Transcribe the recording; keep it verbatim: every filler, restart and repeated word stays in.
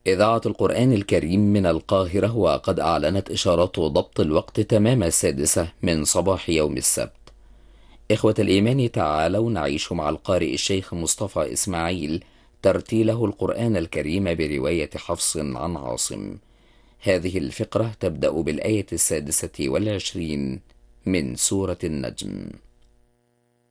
إذاعة القرآن الكريم من القاهرة، وقد أعلنت إشارات ضبط الوقت تمام السادسة من صباح يوم السبت. إخوة الإيمان، تعالوا نعيش مع القارئ الشيخ مصطفى إسماعيل ترتيله القرآن الكريم برواية حفص عن عاصم. هذه الفقرة تبدأ بالآية السادسة والعشرين من سورة النجم.